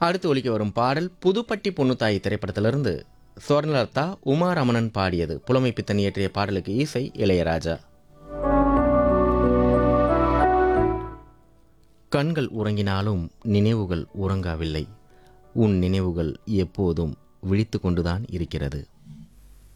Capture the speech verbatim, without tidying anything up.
அடுத்து ஒலிக்க வரும் பாடல் புதுப்பட்டி பொன்னுத்தாயி திரைப்படத்திலிருந்து சுவர்ணலதா உமா ரமணன் பாடியது. புலமை பித்தன் இயற்றிய பாடலுக்கு இசை இளையராஜா. கண்கள் உறங்கினாலும் நினைவுகள் உறங்கவில்லை. உன் நினைவுகள் எப்போதும் விழித்து கொண்டுதான் இருக்கிறது.